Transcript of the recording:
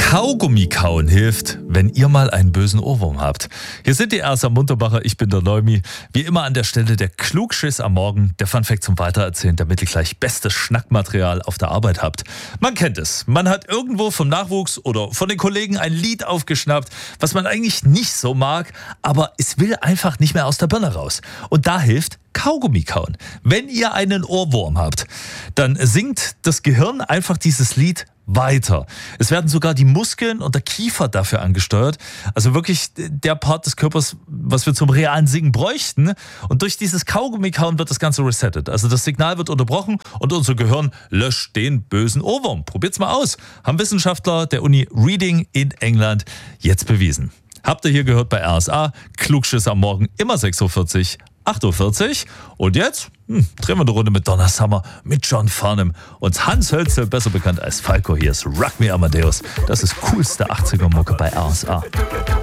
Kaugummi kauen hilft, wenn ihr mal einen bösen Ohrwurm habt. Hier sind die RSA Munterbacher, ich bin der Neumi. Wie immer an der Stelle der Klugschiss am Morgen, der Funfact zum Weitererzählen, damit ihr gleich bestes Schnackmaterial auf der Arbeit habt. Man kennt es, man hat irgendwo vom Nachwuchs oder von den Kollegen ein Lied aufgeschnappt, was man eigentlich nicht so mag, aber es will einfach nicht mehr aus der Birne raus. Und da hilft Kaugummi kauen. Wenn ihr einen Ohrwurm habt, dann singt das Gehirn einfach dieses Lied weiter. Es werden sogar die Muskeln und der Kiefer dafür angesteuert. Also wirklich der Part des Körpers, was wir zum realen Singen bräuchten. Und durch dieses Kaugummi-Kauen wird das Ganze resettet. Also das Signal wird unterbrochen und unser Gehirn löscht den bösen Ohrwurm. Probiert's mal aus. Haben Wissenschaftler der Uni Reading in England jetzt bewiesen. Habt ihr hier gehört bei RSA. Klugschiss am Morgen, immer 6.40 Uhr. 8.40 Uhr. Und jetzt drehen wir eine Runde mit Donna Summer, mit John Farnham und Hans Hölzel, besser bekannt als Falco. Hier ist Rock Me Amadeus. Das ist coolste 80er-Mucke bei RSA.